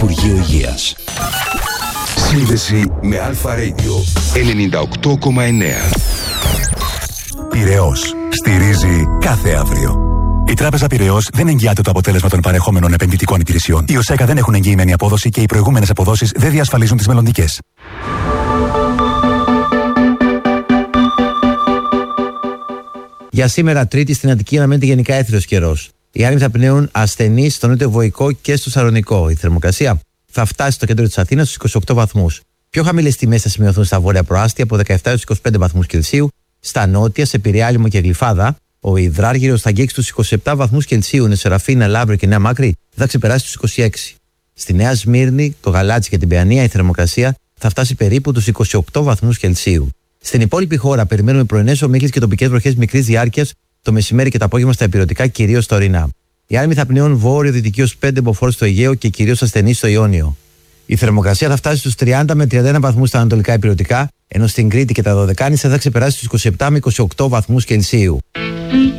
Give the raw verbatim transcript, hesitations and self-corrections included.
Υπουργείο Υγείας. Σύνδεση με Αλφα Radio ενενήντα οκτώ κόμμα εννέα. Πειραιώς. Στηρίζει κάθε αύριο. Η Τράπεζα Πειραιώς δεν εγγυάται το αποτέλεσμα των παρεχόμενων επενδυτικών υπηρεσιών. Οι ΟΣΕΚΑ δεν έχουν εγγυημένη απόδοση και οι προηγούμενες αποδόσεις δεν διασφαλίζουν τις μελλοντικές. Για σήμερα, Τρίτη, στην Αττική αναμένεται γενικά έθριος καιρός. Οι άνεμοι θα πνέουν ασθενείς στο νότιο Βοϊκό και στο Σαρονικό. Η θερμοκρασία θα φτάσει στο κέντρο της Αθήνας στους είκοσι οκτώ βαθμούς. Πιο χαμηλές τιμές θα σημειωθούν στα βόρεια προάστια από δεκαεπτά έως είκοσι πέντε βαθμούς Κελσίου. Στα νότια, σε Πειραιά, Λίμνο και Γλυφάδα, ο Ιδράργυρος θα αγγίξει τους είκοσι επτά βαθμούς Κελσίου, ενώ Σεραφίνα, Λαύριο και Νέα Μάκρη θα ξεπεράσει τους είκοσι έξι. Στη Νέα Σμύρνη, το Γαλάτσι και την Παιανία, η θερμοκρασία θα φτάσει περίπου τους είκοσι οκτώ βαθμούς Κελσίου. Στην υπόλοιπη χώρα, περιμένουμε πρωινές ομίχλες και τοπικές βροχές μικρής διάρκειας το μεσημέρι και το απόγευμα στα ηπειρωτικά, κυρίως στα ορεινά. Οι άνεμοι θα πνέουν βόρειο-δυτική ως πέντε μποφόρ στο Αιγαίο και κυρίως ασθενείς στο Ιόνιο. Η θερμοκρασία θα φτάσει στους τριάντα με τριάντα ένα βαθμούς στα ανατολικά ηπειρωτικά, ενώ στην Κρήτη και τα Δωδεκάνησα θα ξεπεράσει στους είκοσι επτά με είκοσι οκτώ βαθμούς Κελσίου.